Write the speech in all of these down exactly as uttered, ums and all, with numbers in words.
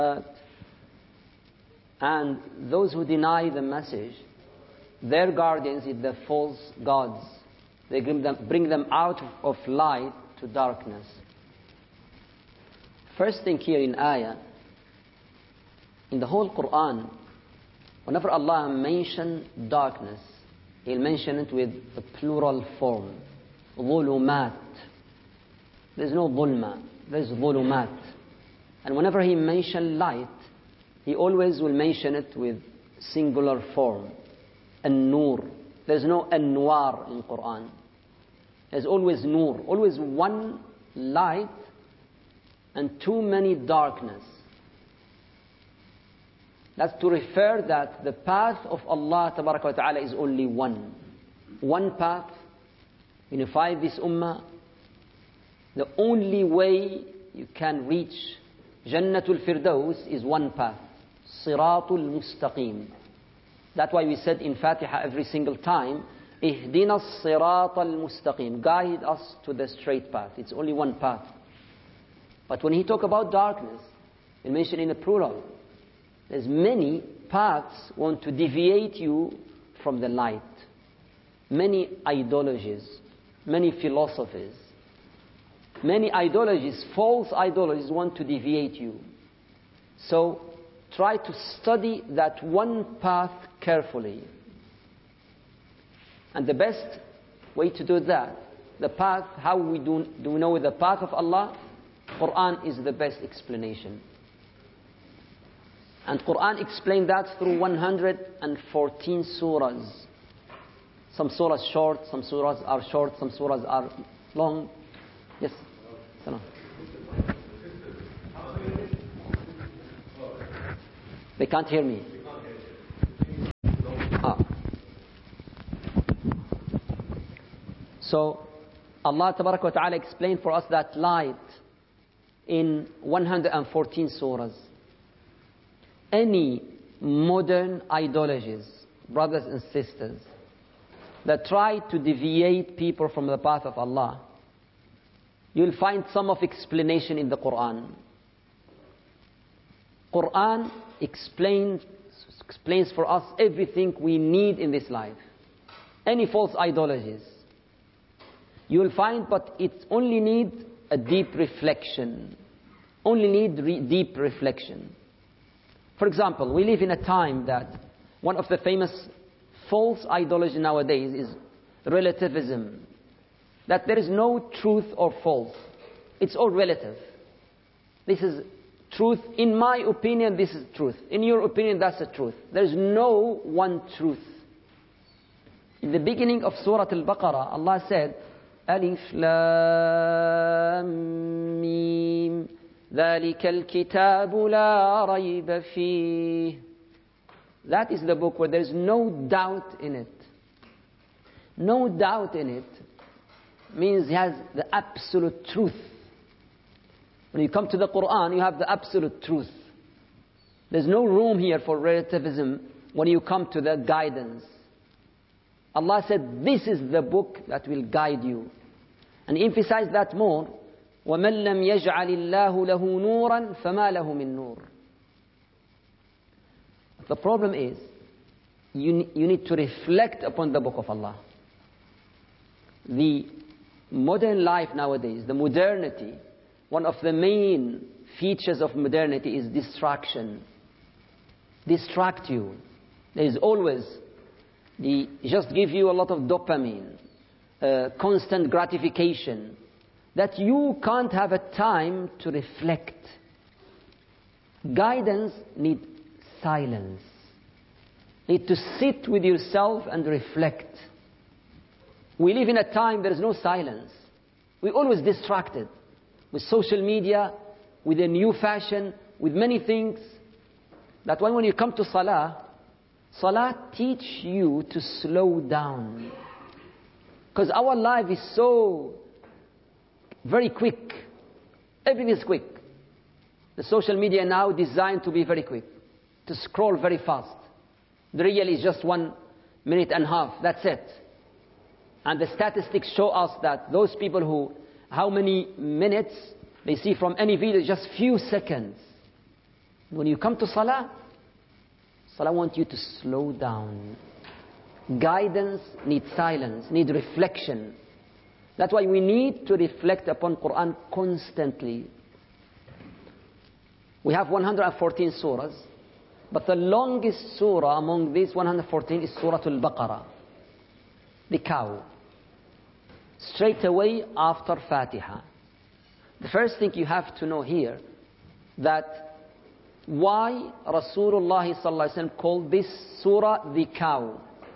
And those who deny the message, their guardians is the false gods. They bring them, bring them out of light to darkness. First thing here in ayah, in the whole Quran, whenever Allah mentions darkness, He'll mention it with a plural form. ظُلُمَات. There's no ظُلْمَ, there's ظُلُمَات. And whenever He mentions light, He always will mention it with singular form. An-Nur. There's no An-Nwar in Quran. There's always Nur. Always one light and too many darkness. That's to refer that the path of Allah Tabaraka wa Ta'ala is only one. One path. Unify this ummah. The only way you can reach Jannatul Firdaus is one path. Siratul Mustaqim. That's why we said in Fatiha every single time, Ihdina Siratal Mustaqim. Guide us to the straight path. It's only one path. But when he talk about darkness, he mentioned in a plural. There's many paths want to deviate you from the light. Many ideologies, many philosophies, many ideologies, false ideologies want to deviate you. So try to study that one path carefully. And the best way to do that, the path, how we do, do we know the path of Allah? Quran is the best explanation. And Quran explained that through one hundred fourteen surahs. Some surahs short, some surahs are short, some surahs are long. Yes? Salam. They can't hear me. Ah. So, Allah Tabaraka wa Ta'ala explained for us that light in one hundred fourteen surahs. Any modern ideologies, brothers and sisters, that try to deviate people from the path of Allah, you'll find some of explanation in the Quran. Quran explains, explains for us everything we need in this life. Any false ideologies, you'll find, but it only needs a deep reflection. Only need re- deep reflection. For example, we live in a time that one of the famous false ideology nowadays is relativism. That there is no truth or false. It's all relative. This is truth. In my opinion, this is truth. In your opinion, that's the truth. There is no one truth. In the beginning of Surah Al-Baqarah, Allah said, Alif Lam Mim ذَلِكَ الْكِتَابُ لَا رَيْبَ فِيهِ. That is the book where there is no doubt in it. No doubt in it means it has the absolute truth. When you come to the Quran, you have the absolute truth. There's no room here for relativism when you come to the guidance. Allah said, this is the book that will guide you. And emphasize that more. وَمَنْ لَمْ يَجْعَلِ اللَّهُ لَهُ نُورًا فَمَا لَهُ مِن نُور. The problem is, you, you need to reflect upon the book of Allah. The modern life nowadays, the modernity, one of the main features of modernity is distraction. Distract you. There is always, the, just give you a lot of dopamine, uh, constant gratification, that you can't have a time to reflect. Guidance needs silence. Need to sit with yourself and reflect. We live in a time there is no silence. We're always distracted with social media, with a new fashion, with many things. That when, when you come to Salah, Salah teach you to slow down. Because our life is so very quick. Everything is quick. The social media now designed to be very quick, to scroll very fast. The real is just one minute and a half. That's it. And the statistics show us that those people who, how many minutes they see from any video, just few seconds. When you come to Salah, Salah wants you to slow down. Guidance needs silence, needs reflection. That's why we need to reflect upon Quran constantly. We have one hundred fourteen surahs, but the longest surah among these one hundred fourteen is Surah Al-Baqarah, the cow. Straight away after Fatiha. The first thing you have to know here, that why Rasulullah sallallahu alaihi wasallam called this surah the cow.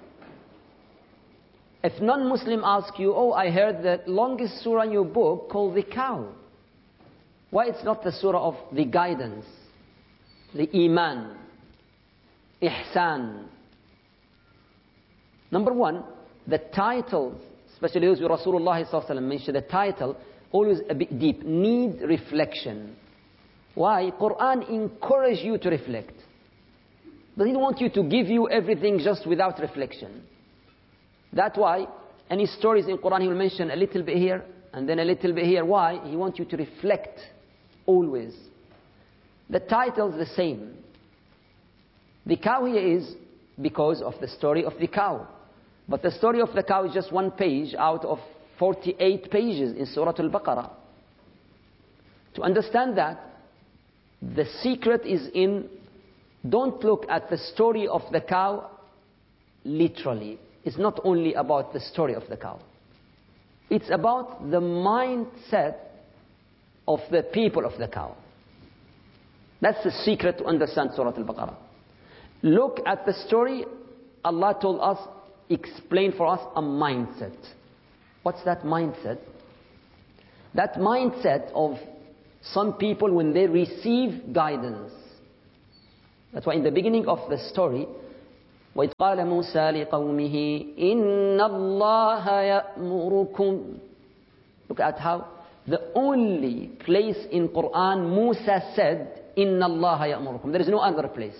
If non-Muslim ask you, oh, I heard the longest surah in your book called the cow. Why it's not the surah of the guidance, the iman, ihsan? Number one, the titles, especially those who Rasulullah sallallahu alaihi wasallam mentioned, the title always a bit deep, need reflection. Why? Quran encourages you to reflect. Doesn't want you to give you everything just without reflection. That's why any stories in Quran he will mention a little bit here and then a little bit here. Why? He wants you to reflect always. The title is the same. The cow here is because of the story of the cow. But the story of the cow is just one page out of forty-eight pages in Surah Al-Baqarah. To understand that, the secret is in, don't look at the story of the cow literally. It's not only about the story of the cow. It's about the mindset of the people of the cow. That's the secret to understand Surah Al-Baqarah. Look at the story. Allah told us, explain for us a mindset. What's that mindset? That mindset of some people when they receive guidance. That's why in the beginning of the story, وَإِذْ قَالَ مُوسَى لِقَوْمِهِ إِنَّ اللَّهَ يَأْمُرُكُمْ. Look at how the only place in Quran Musa said, إِنَّ اللَّهَ يَأْمُرُكُمْ. There is no other place.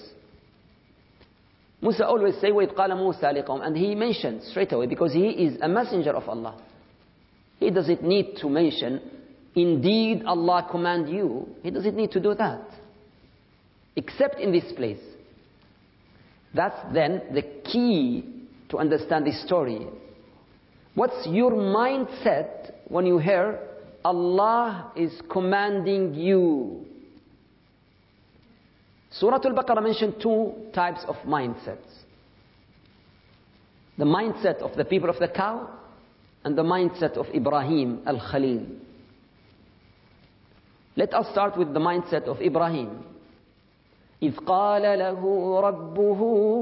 Musa always say, وَإِذْ قَالَ مُوسَى لِقَوْمِهِ. And he mentioned straight away because he is a messenger of Allah. He doesn't need to mention, indeed Allah command you. He doesn't need to do that. Except in this place. That's then the key to understand this story. What's your mindset when you hear Allah is commanding you? Surah Al-Baqarah mentioned two types of mindsets. The mindset of the people of the cow and the mindset of Ibrahim al-Khalil. Let us start with the mindset of Ibrahim. إذ قال له ربه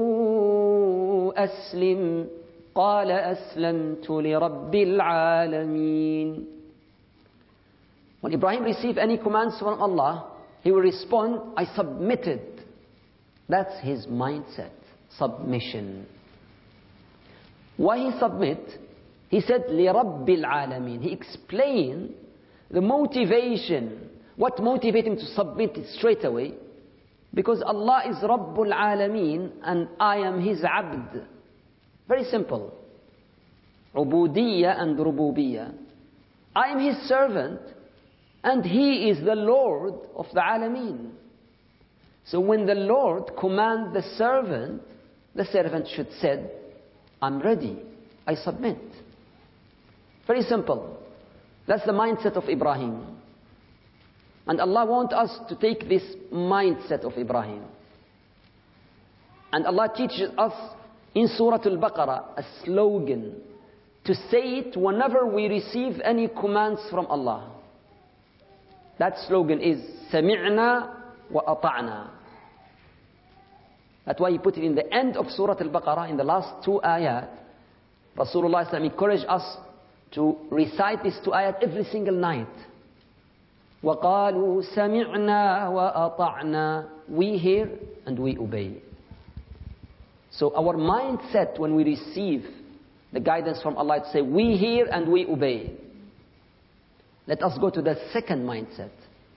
أسلم قال أسلمت لرب العالمين. When Ibrahim received any commands from Allah, he will respond, I submitted. That's his mindset, submission. Why he submit? He said, لِرَبِّ الْعَالَمِينَ. He explained the motivation. What motivated him to submit it straight away? Because Allah is Rabbul Alameen and I am His Abd. Very simple. Ubudiyya and Rububiyya. I am His servant and He is the Lord of the Alameen. So when the Lord commands the servant, the servant should say, I'm ready, I submit. Very simple. That's the mindset of Ibrahim. And Allah wants us to take this mindset of Ibrahim. And Allah teaches us in Surah Al-Baqarah a slogan to say it whenever we receive any commands from Allah. That slogan is سَمِعْنَا وَأَطَعْنَا. That's why He put it in the end of Surah Al-Baqarah, in the last two ayat. Rasulullah encouraged us to recite these two ayat every single night. وَقَالُوا سَمِعْنَا وَأَطَعْنَا. We hear and we obey. So our mindset when we receive the guidance from Allah to say, we hear and we obey. Let us go to the second mindset.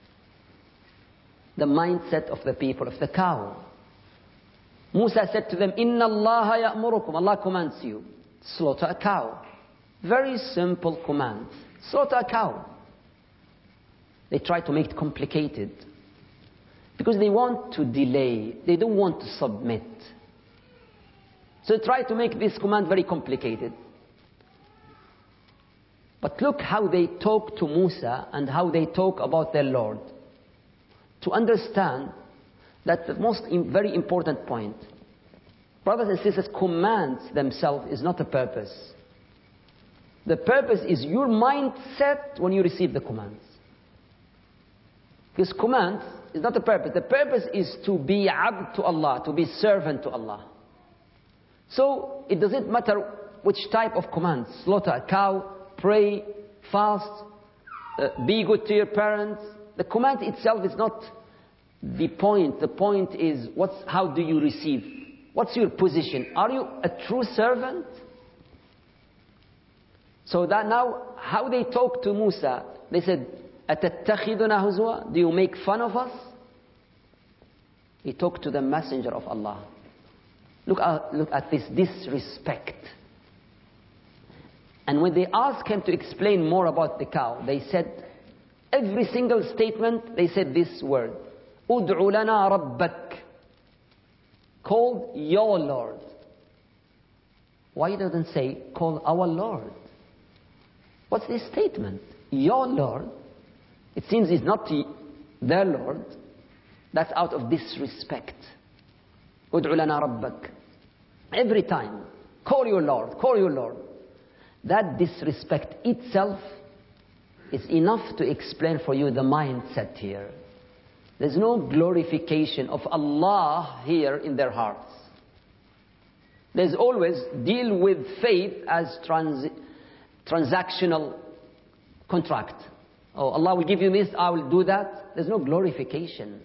The mindset of the people of the cow. Musa said to them, إِنَّ اللَّهَ يَأْمُرُكُمْ. Allah commands you, slaughter a cow. Very simple command. Slaughter a cow. They try to make it complicated. Because they want to delay. They don't want to submit. So try to make this command very complicated. But look how they talk to Musa and how they talk about their Lord. To understand that the most very important point. Brothers and sisters, commands themselves is not a purpose. The purpose is your mindset when you receive the commands. Because commands is not a purpose. The purpose is to be abd to Allah, to be servant to Allah. So it doesn't matter which type of commands. Slaughter a cow, pray, fast, uh, be good to your parents. The command itself is not the point. The point is what's, how do you receive? What's your position? Are you a true servant? So that now, how they talk to Musa, they said, أَتَتَّخِذُنَا هُزُوًا? Do you make fun of us? He talked to the messenger of Allah. Look at, look at this disrespect. And when they asked him to explain more about the cow, they said, every single statement, they said this word, أُدْعُ لَنَا رَبَّكَ, called your Lord. Why doesn't say, call our Lord? What's this statement? Your Lord. It seems it's not their Lord. That's out of disrespect. أُدْعُ لَنَا رَبَّكَ. Every time, call your Lord, call your Lord. That disrespect itself is enough to explain for you the mindset here. There's no glorification of Allah here in their hearts. There's always deal with faith as trans transactional contract. Oh, Allah will give you this, I will do that. There's no glorification.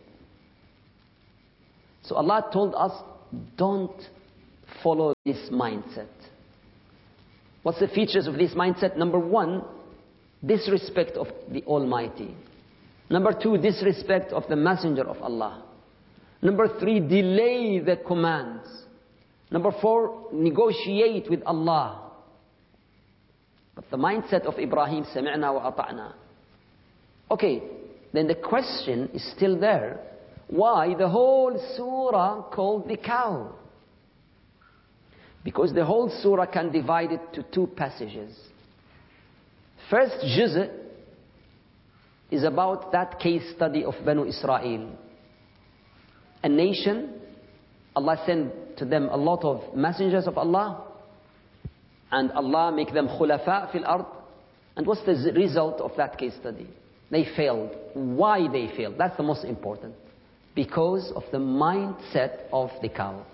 So Allah told us, don't follow this mindset. What's the features of this mindset? Number one, disrespect of the Almighty. Number two, disrespect of the Messenger of Allah. Number three, delay the commands. Number four, negotiate with Allah. But the mindset of Ibrahim, سَمِعْنَا وَأَطَعْنَا. Okay, then the question is still there. Why the whole surah called the cow? Because the whole surah can divide it to two passages. First juz' is about that case study of Banu Israel. A nation, Allah sent to them a lot of messengers of Allah, and Allah make them khulafa fil ard. And what's the result of that case study? They failed. Why they failed? That's the most important. Because of the mindset of the cow.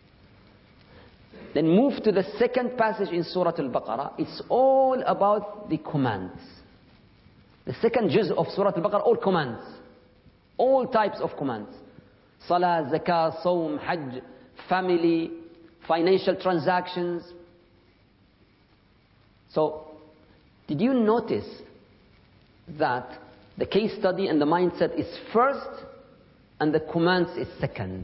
Then move to the second passage in Surah Al-Baqarah. It's all about the commands. The second juz of Surah Al-Baqarah, all commands. All types of commands. Salah, zakah, sawm, hajj, family, financial transactions. So, did you notice that the case study and the mindset is first and the commands is second?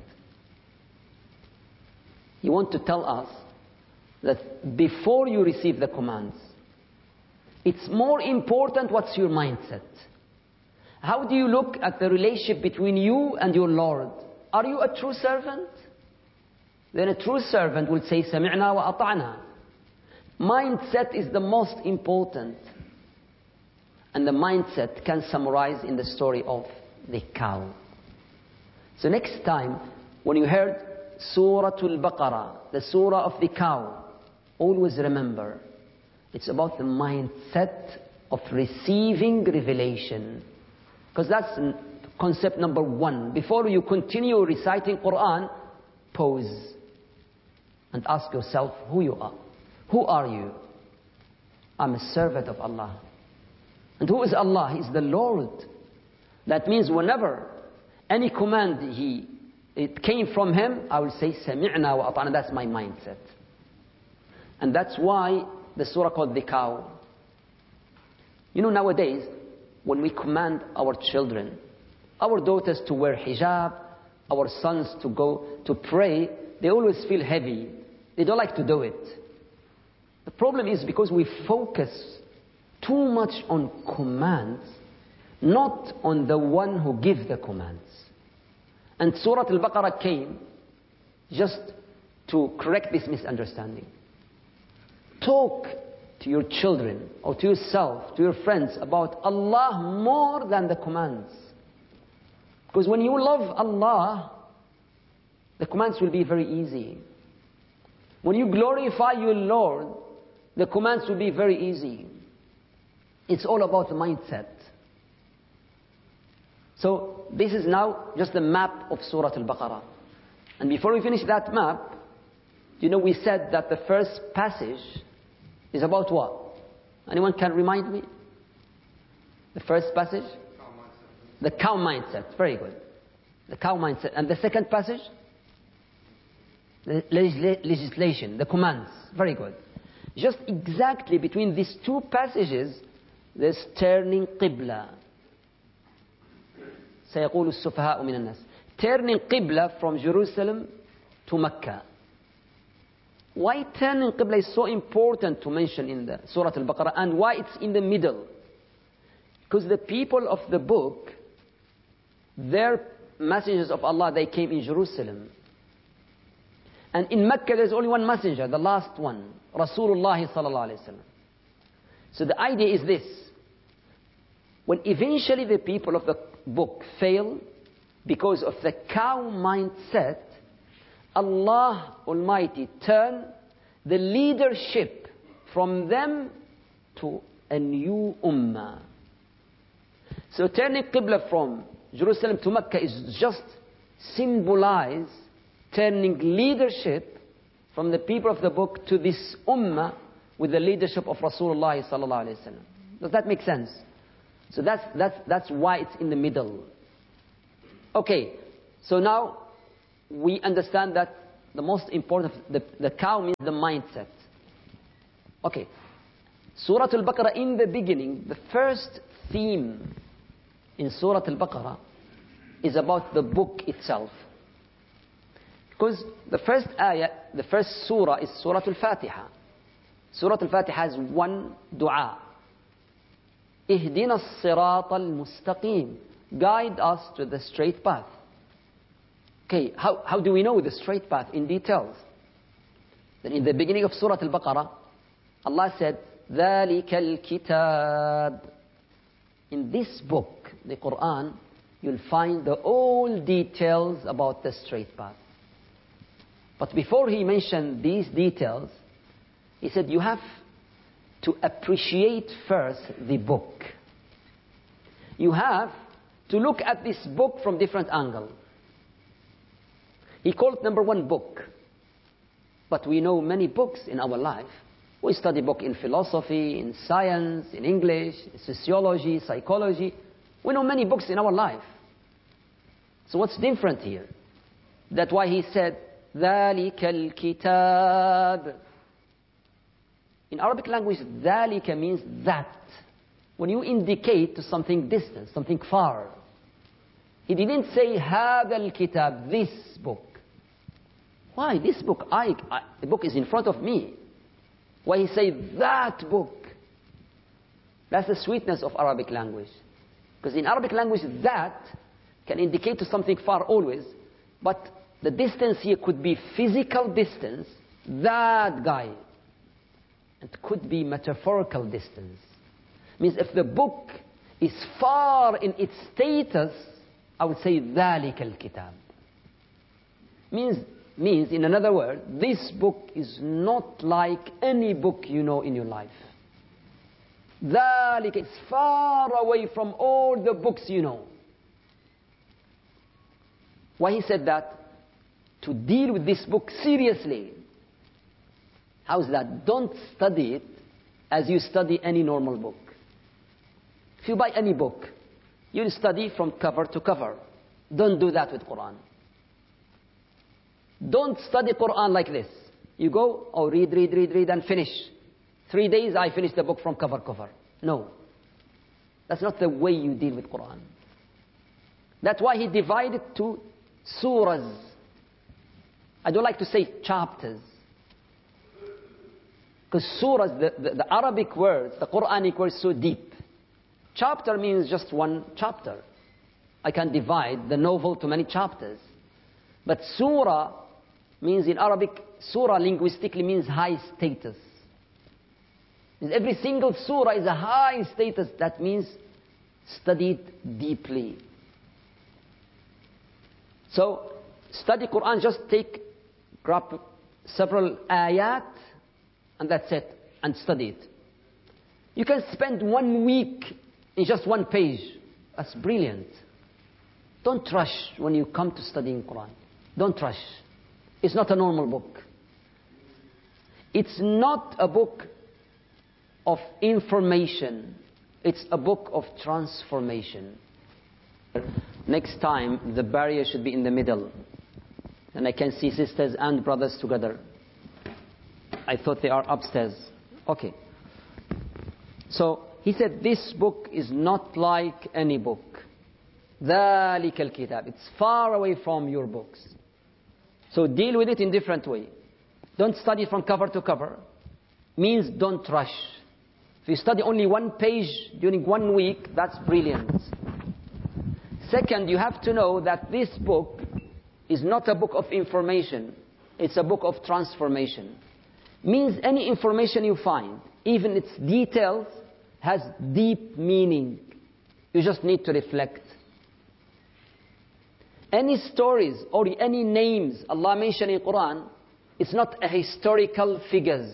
You want to tell us that before you receive the commands, it's more important what's your mindset. How do you look at the relationship between you and your Lord? Are you a true servant? Then a true servant will say, سَمِعْنَا وَأَطَعْنَا. Mindset is the most important. And the mindset can summarize in the story of the cow. So next time, when you heard Surah Al-Baqarah, the surah of the cow, always remember, it's about the mindset of receiving revelation. Because that's concept number one. Before you continue reciting Quran, pause and ask yourself who you are. Who are you? I'm a servant of Allah. And who is Allah? He is the Lord. That means whenever any command he it came from Him, I will say, سَمِعْنَا وَأَطَعْنَا. That's my mindset. And that's why the surah called the cow. You know, nowadays, when we command our children, our daughters to wear hijab, our sons to go to pray, they always feel heavy. They don't like to do it. The problem is because we focus too much on commands, not on the one who gives the commands. And Surah Al-Baqarah came just to correct this misunderstanding. Talk to your children or to yourself, to your friends about Allah more than the commands. Because when you love Allah, the commands will be very easy. When you glorify your Lord, the commands will be very easy. It's all about the mindset. So this is now just the map of Surah Al-Baqarah. And before we finish that map, you know, we said that the first passage is about what? Anyone can remind me? The first passage? The cow mindset. Very good. The cow mindset. And the second passage? The legisla- legislation, the commands. Very good. Just exactly between these two passages, there's turning qibla. سيقول السفهاء من الناس. Turning qibla from Jerusalem to Mecca. Why turning qibla is so important to mention in the Surah Al-Baqarah, and why it's in the middle? Because the people of the book, their messengers of Allah, they came in Jerusalem. And in Mecca there's only one messenger, the last one, Rasulullah sallallahu alaihi wasallam. So the idea is this: when eventually the people of the book fail because of the cow mindset, Allah Almighty turn the leadership from them to a new ummah. So turning qibla from Jerusalem to Mecca is just symbolize turning leadership from the people of the book to this ummah with the leadership of Rasulullah sallallahu alaihi wasallam. Does that make sense? So that's that's that's why it's in the middle. Okay, so now we understand that the most important, the, the cow means the mindset. Okay, Surah Al-Baqarah, in the beginning, the first theme in Surah Al-Baqarah is about the book itself. Because the first ayah, the first surah is Surah Al-Fatiha. Surah Al-Fatiha has one dua. Ihdina as-sirata al-mustaqim. Guide us to the straight path. Okay, how, how do we know the straight path in details? Then in the beginning of Surah Al-Baqarah, Allah said, ذَلِكَ الْكِتَابِ. In this book, the Quran, you'll find the all details about the straight path. But before he mentioned these details, he said you have to appreciate first the book. You have to look at this book from different angles. He called number one book. But we know many books in our life. We study book in philosophy, in science, in English, in sociology, psychology. We know many books in our life. So what's different here? That's why he said, ذَلِكَ الْكِتَابِ. In Arabic language, ذَلِكَ means that. When you indicate to something distant, something far. He didn't say, هَذَا الْكِتَابِ, this book. Why? This book, I, I, the book is in front of me. Why he say that book? That's the sweetness of Arabic language. Because in Arabic language, that can indicate to something far always, but the distance here could be physical distance, that guy. It could be metaphorical distance. Means if the book is far in its status, I would say ذَلِكَ الْكِتَابِ. Means, means, in another word, this book is not like any book you know in your life. ذَلِكَ is far away from all the books you know. Why he said that? To deal with this book seriously. How's that? Don't study it as you study any normal book. If you buy any book, you'll study from cover to cover. Don't do that with Quran. Don't study Quran like this. You go, oh, read, read, read, read, and finish. Three days, I finish the book from cover to cover. No. That's not the way you deal with Quran. That's why he divided to surahs. I don't like to say chapters. Because surahs, the, the, the Arabic words, the Quranic words, so deep. Chapter means just one chapter. I can divide the novel to many chapters. But surah means in Arabic, surah linguistically means high status. Every single surah is a high status. That means studied deeply. So, study Quran, just take, grab several ayat, and that's it, and study it. You can spend one week in just one page. That's brilliant. Don't rush when you come to studying Quran. Don't rush. It's not a normal book. It's not a book of information. It's a book of transformation. Next time, the barrier should be in the middle. And I can see sisters and brothers together. I thought they are upstairs. Okay. So, he said, this book is not like any book. ذَلِكَ الْكِتَابِ. It's far away from your books. So deal with it in different way. Don't study from cover to cover. Means don't rush. If you study only one page during one week, that's brilliant. Second, you have to know that this book is not a book of information. It's a book of transformation. Means any information you find, even its details, has deep meaning. You just need to reflect. Any stories or any names Allah mentioned in Quran, it's not a historical figures.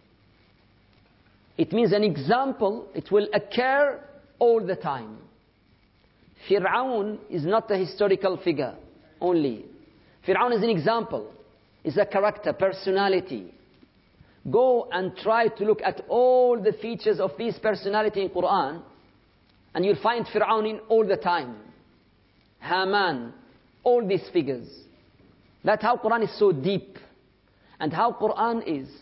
It means an example, it will occur all the time. Fir'aun is not a historical figure only. Fir'aun is an example, is a character, personality. Go and try to look at all the features of this personality in Quran, and you'll find Fir'aun in all the time. Haman, all these figures. That's how Quran is so deep, and how Quran is